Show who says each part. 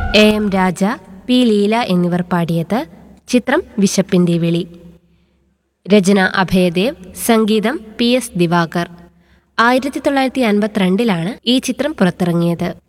Speaker 1: AM Raja, P Leela എന്നിവർ പാടിയത്. ചിത്രം വിശപ്പിന്റെ വിളി. രചന അഭയദേവ്, സംഗീതം PS ദിവാകർ. 1952 ഈ ചിത്രം പുറത്തിറങ്ങിയത്.